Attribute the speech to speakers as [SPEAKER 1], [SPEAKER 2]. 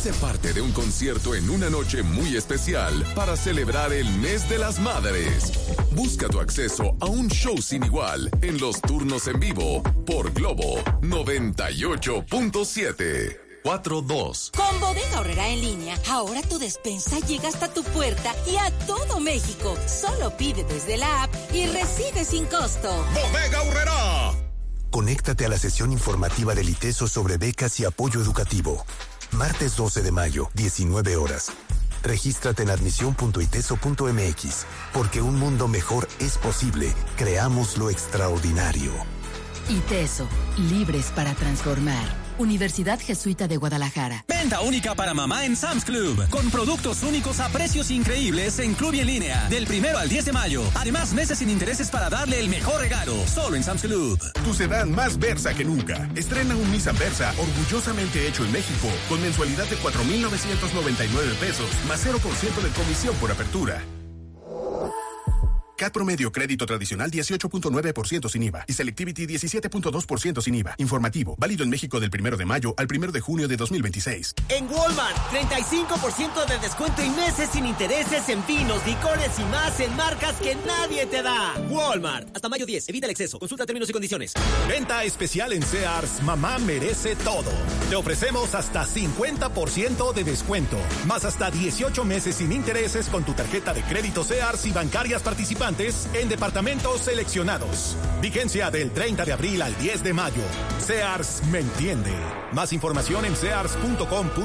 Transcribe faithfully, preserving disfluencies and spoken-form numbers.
[SPEAKER 1] Sé parte de un concierto en una noche muy especial para celebrar el mes de las madres. Busca tu acceso a un show sin igual en los turnos en vivo por Globo noventa y ocho punto siete. cuatro dos.
[SPEAKER 2] Con Bodega Aurrerá en línea, ahora tu despensa llega hasta tu puerta y a todo México. Solo pide desde la app y recibe sin costo.
[SPEAKER 3] Bodega Aurrerá.
[SPEAKER 4] Conéctate a la sesión informativa del ITESO sobre becas y apoyo educativo. Martes doce de mayo, diecinueve horas. Regístrate en admisión punto iteso punto eme equis. Porque un mundo mejor es posible. Creamos lo extraordinario.
[SPEAKER 5] ITESO, libres para transformar. Universidad Jesuita de Guadalajara.
[SPEAKER 6] Venta única para mamá en Sam's Club. Con productos únicos a precios increíbles en Club y en línea. Del primero al diez de mayo. Además, meses sin intereses para darle el mejor regalo. Solo en Sam's Club.
[SPEAKER 3] Tu sedán más Versa que nunca. Estrena un Nissan Versa orgullosamente hecho en México. Con mensualidad de cuatro mil novecientos noventa y nueve pesos. Más cero por ciento de comisión por apertura. C A T promedio crédito tradicional dieciocho punto nueve por ciento sin I V A y Selectivity diecisiete punto dos por ciento sin I V A. Informativo, válido en México del primero de mayo al primero de junio de dos mil veintiséis.
[SPEAKER 7] En Walmart, treinta y cinco por ciento de descuento y meses sin intereses en vinos, licores y más en marcas que nadie te da. Walmart, hasta mayo diez, evita el exceso. Consulta términos y condiciones.
[SPEAKER 8] Venta especial en Sears, mamá merece todo. Te ofrecemos hasta cincuenta por ciento de descuento, más hasta dieciocho meses sin intereses con tu tarjeta de crédito Sears y bancarias participantes en departamentos seleccionados. Vigencia del treinta de abril al diez de mayo. Sears me entiende. Más información en sears punto com.